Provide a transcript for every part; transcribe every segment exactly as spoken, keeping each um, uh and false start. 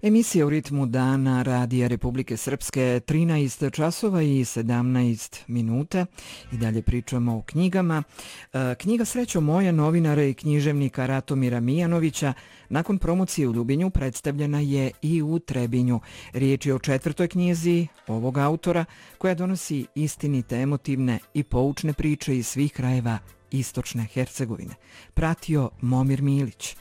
Emisija u ritmu dana Radija Republike Srpske, trinaest časova i sedamnaest minuta. I dalje pričamo o knjigama. Knjiga Srećo moja novinara i književnika Ratomira Mijanovića nakon promocije u Ljubinju predstavljena je i u Trebinju. Riječ je o četvrtoj knjizi ovog autora koja donosi istinite, emotivne i poučne priče iz svih krajeva istočne Hercegovine. Pratio Momir Milić.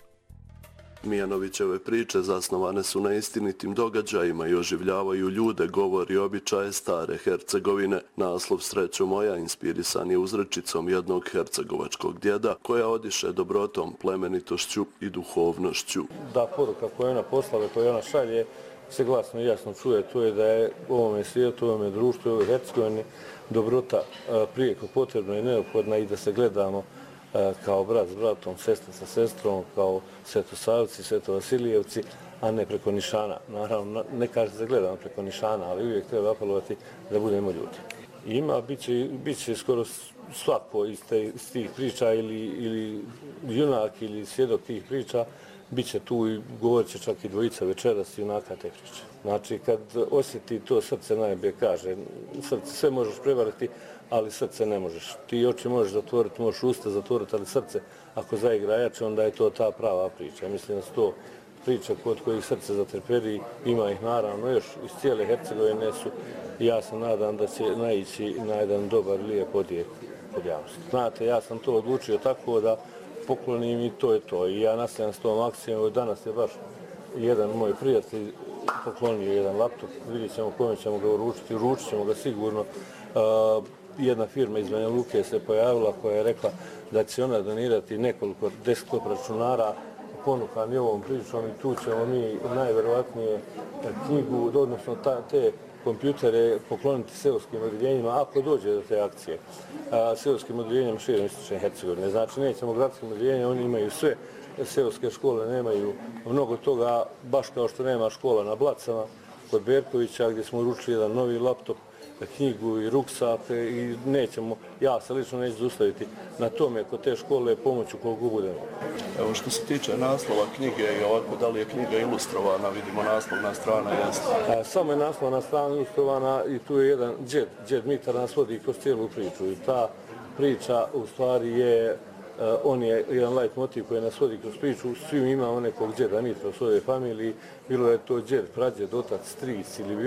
Mijanovićeve priče zasnovane su na istinitim događajima i oživljavaju ljude, govori i običaje stare Hercegovine. Naslov Srećo moja inspirisan je uzrečicom jednog hercegovačkog djeda koja odiše dobrotom, plemenitošću i duhovnošću. Da, poruka koju ona poslala, koju ona šalje, se glasno i jasno čuje, to je da je u ovome svijetu, u ovome društvu, u ovoj Hercegovini dobrota prijeko potrebna i neophodna i da se gledamo kao brat s bratom, sestra sa sestrom, kao Svetosavci, Svetovasilijevci, a ne preko nišana. Naravno, ne kaže da gledamo preko nišana, ali uvijek treba apelovati da budemo ljudi. Ima, bit će, bit će skoro svako iz, te, iz tih priča ili, ili junak ili svjedok tih priča, bit će tu i govorit će čak i dvojica večeras junaka te priče. Znači, kad osjeti to srce najbolje kaže, srce sve možeš prevariti, ali srce ne možeš. Ti oči možeš zatvoriti, možeš usta zatvoriti, ali srce, ako zaigra jače, onda je to ta prava priča. Mislim da su to priče kod kojih srce zatrperi, ima ih naravno još iz cijele Hercegovine su. Ja se nadam da će naići na jedan dobar, lijep odjek kod javnosti. Znate, ja sam to odlučio tako da poklonim i to je to. I ja nastavljam s tom akcijom. Danas je baš jedan moj prijatelj poklonio jedan laptop. Vidjet ćemo kome ćemo ga uručiti. Uručit ćemo ga sigurno. Uh, jedna firma iz Banja Luke se pojavila koja je rekla da će ona donirati nekoliko desktop računara ponukani ovom pričom i tu ćemo mi najverovatnije knjigu, odnosno ta, te kompjutere pokloniti seoskim odjeljenjima ako dođe do te akcije. A, seoskim odjeljenjima širom istočne Hercegovine. Znači nećemo gradskim odjeljenjima, oni imaju sve. Seoske škole nemaju mnogo toga, baš kao što nema škola na Blacama kod Berkovića gdje smo uručili jedan novi laptop, knjigu i ruksak i nećemo, ja se lično neću zaustaviti na tome kod te škole pomoću koliko budemo. Evo što se tiče naslova knjige i ovako, da li je knjiga ilustrovana, vidimo naslovna strana, jeste? A, samo je naslovna strana ilustrovana i tu je jedan džed, džed Mitar nas vodi kroz cijelu priču i ta priča u stvari je, uh, on je jedan light motiv koji nas vodi kroz priču, svi imamo nekog džeda Mitra u svojoj familiji, bilo je to džed, prađed, otac, stric ili